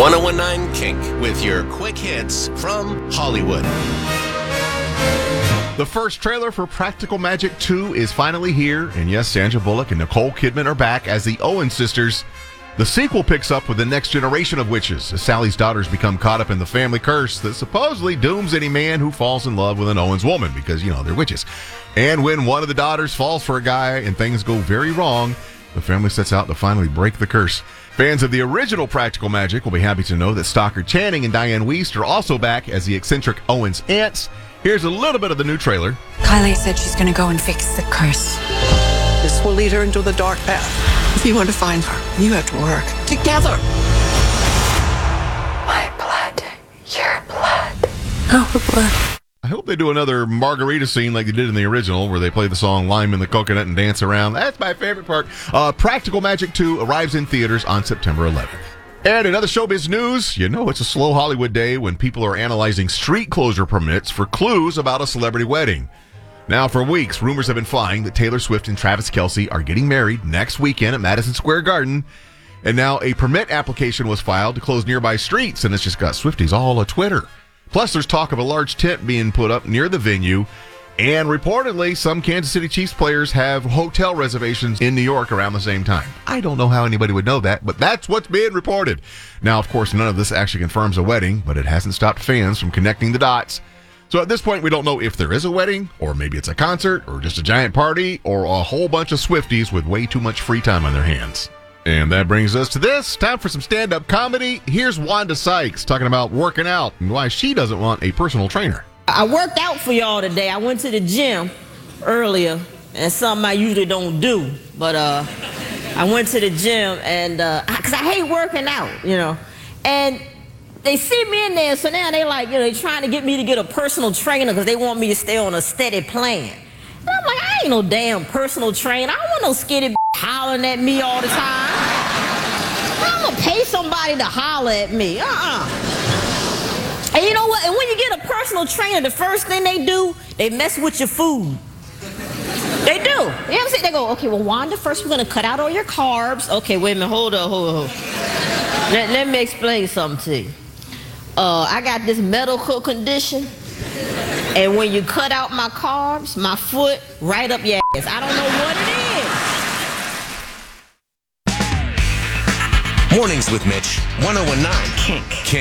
1019 Kink with your quick hits from Hollywood. The first trailer for Practical Magic 2 is finally here, and yes, Sandra Bullock and Nicole Kidman are back as the Owen sisters. The sequel picks up with the next generation of witches, as Sally's daughters become caught up in the family curse that supposedly dooms any man who falls in love with an Owens woman, because, they're witches. And when one of the daughters falls for a guy and things go very wrong, the family sets out to finally break the curse. Fans of the original Practical Magic will be happy to know that Stockard Channing and Diane Wiest are also back as the eccentric Owens aunts. Here's a little bit of the new trailer. Kylie said she's going to go and fix the curse. This will lead her into the dark path. If you want to find her, you have to work together. My blood, your blood, our blood. I hope they do another margarita scene like they did in the original, where they play the song Lime in the Coconut and dance around. That's my favorite part. Practical Magic 2 arrives in theaters on September 11th. And in other showbiz news, it's a slow Hollywood day when people are analyzing street closure permits for clues about a celebrity wedding. Now, for weeks, rumors have been flying that Taylor Swift and Travis Kelce are getting married next weekend at Madison Square Garden. And now a permit application was filed to close nearby streets, and it's just got Swifties all on Twitter. Plus, there's talk of a large tent being put up near the venue. And reportedly, some Kansas City Chiefs players have hotel reservations in New York around the same time. I don't know how anybody would know that, but that's what's being reported. Now, of course, none of this actually confirms a wedding, but it hasn't stopped fans from connecting the dots. So at this point, we don't know if there is a wedding, or maybe it's a concert, or just a giant party, or a whole bunch of Swifties with way too much free time on their hands. And that brings us to this. Time for some stand-up comedy. Here's Wanda Sykes talking about working out and why she doesn't want a personal trainer. I worked out for y'all today. I went to the gym earlier, and something I usually don't do. But I went to the gym, and because I hate working out, And they see me in there, so now they they're trying to get me to get a personal trainer because they want me to stay on a steady plan. And I'm like, I ain't no damn personal trainer. I don't want no skinny hollering at me all the time. I'm gonna pay somebody to holler at me. And you know what? And when you get a personal trainer, the first thing they do, they mess with your food. They do. You know what I'm saying? They go, okay, well, Wanda, first we're going to cut out all your carbs. Okay, wait a minute. Hold on. Let me explain something to you. I got this medical condition, and when you cut out my carbs, my foot right up your ass. I don't know what it is. Mornings with Mitch, 1019 Kink.